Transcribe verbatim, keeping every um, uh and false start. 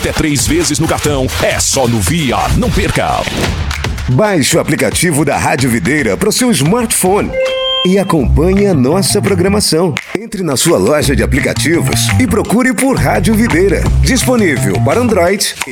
até três vezes no cartão. É só no Via, não perca! Baixe o aplicativo da Rádio Videira para o seu smartphone e acompanhe a nossa programação. Entre na sua loja de aplicativos e procure por Rádio Videira. Disponível para Android